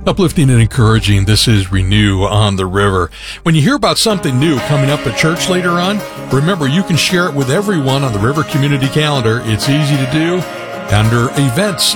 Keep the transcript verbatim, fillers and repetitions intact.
Uplifting and encouraging, this is Renew on the River. When you hear about something new coming up at church later on, remember you can share it with everyone on the River Community Calendar. It's easy to do under Events